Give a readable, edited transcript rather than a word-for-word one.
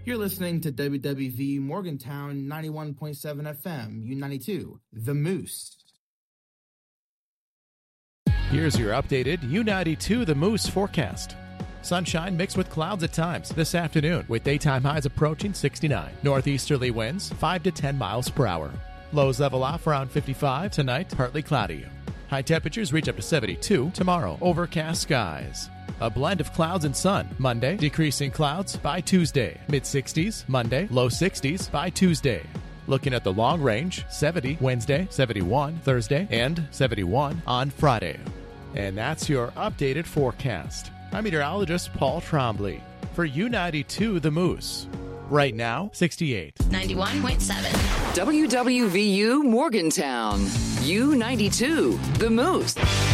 You're listening to WWV Morgantown 91.7 FM, U92, The Moose. Here's your updated U92 The Moose forecast. Sunshine mixed with clouds at times this afternoon, with daytime highs approaching 69. Northeasterly winds 5 to 10 miles per hour. Lows level off around 55 tonight, partly cloudy. High temperatures reach up to 72 tomorrow. Overcast skies. A blend of clouds and sun. Monday, decreasing clouds by Tuesday. Mid-60s Monday, low 60s by Tuesday. Looking at the long range, 70 Wednesday, 71 Thursday, and 71 on Friday. And that's your updated forecast. I'm meteorologist Paul Trombley for U92 The Moose. Right now, 68. 91.7. WWVU Morgantown. U92 The Moose.